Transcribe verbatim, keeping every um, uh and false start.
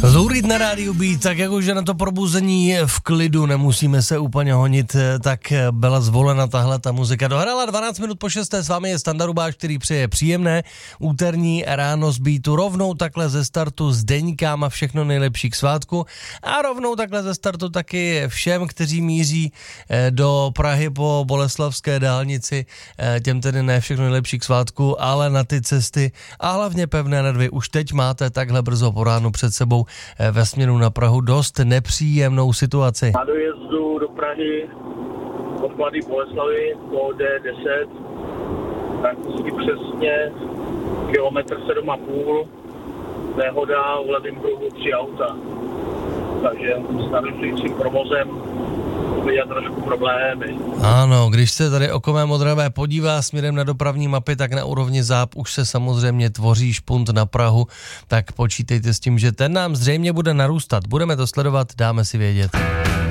Lurid na rádiu Beat, tak jakože na to probuzení v klidu nemusíme se úplně honit, tak byla zvolena tahle ta muzika. Dohrala dvanáct minut po šesté, s vámi je Standa Rubáš, který přeje příjemné úterní ráno z Beatu. Rovnou takhle ze startu s Deňkám a všechno nejlepší k svátku. A rovnou takhle ze startu taky všem, kteří míří do Prahy po Boleslavské dálnici. Těm tedy ne všechno nejlepší k svátku, ale na ty cesty a hlavně pevné nervy. Už teď máte takhle brzo po ránu před sebou ve směru na Prahu dost nepříjemnou situaci. Na dojezdu do Prahy od Mladé Boleslavy po D deset, tak přesně kilometr sedm a půl, nehoda v levém pruhu tři auta. Takže s narušujícím provozem vidět trošku problémy. Ano, když se tady okolo Modravé podívá směrem na dopravní mapy, tak na úrovni Záp už se samozřejmě tvoří špunt na Prahu, tak počítejte s tím, že ten nám zřejmě bude narůstat. Budeme to sledovat, dáme si vědět.